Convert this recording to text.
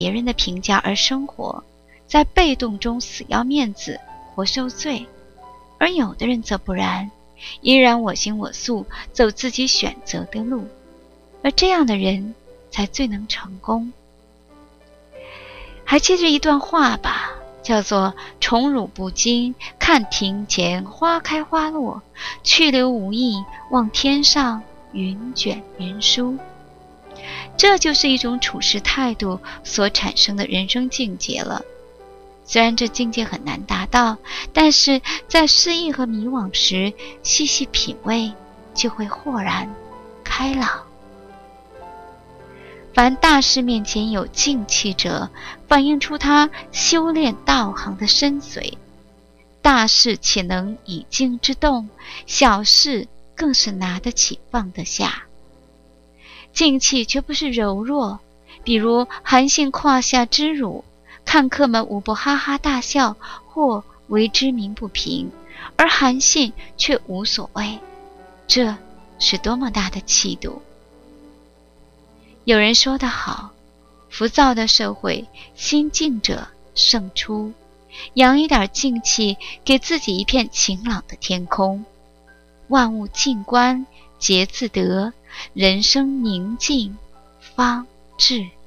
别人的评价而生活，在被动中死要面子，活受罪。而有的人则不然，依然我行我素，走自己选择的路，而这样的人才最能成功。还记着一段话吧，叫做宠辱不惊，看庭前花开花落，去留无意，望天上云卷云舒。这就是一种处事态度所产生的人生境界了。虽然这境界很难达到，但是在失意和迷惘时，细细品味，就会豁然开朗。凡大事面前有静气者，反映出他修炼道行的深邃。大事岂能以静制动，小事更是拿得起放得下。静气却不是柔弱，比如韩信胯下之辱，看客们无不哈哈大笑，或为之鸣不平，而韩信却无所谓，这是多么大的气度。有人说得好，浮躁的社会，心静者胜出。养一点静气，给自己一片晴朗的天空。万物静观，皆自得，人生宁静方至。